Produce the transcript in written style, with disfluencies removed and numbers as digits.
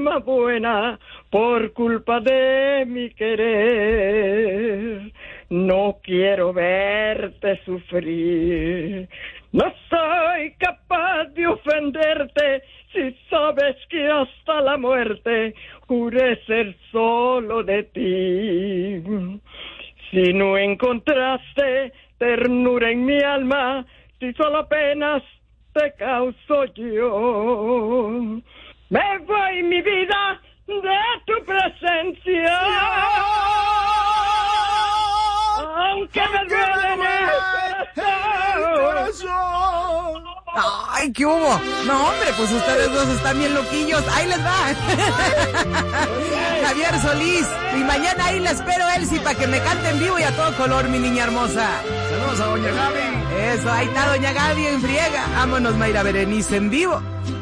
alma buena por culpa de mi querer. No quiero verte sufrir. No soy capaz de ofenderte si sabes que hasta la muerte juré ser solo de ti. Si no encontraste ternura en mi alma, si solo apenas te causo yo, me voy mi vida de tu presencia, aunque me duele en el corazón. ¡Ay, qué hubo! No, hombre, pues ustedes dos están bien loquillos. ¡Ahí les va! Javier Solís. Y mañana ahí la espero, Elsie, para que me cante en vivo y a todo color, mi niña hermosa. Saludos a doña Gaby. Eso, ahí está doña Gaby en friega. Vámonos, Mayra Berenice, en vivo.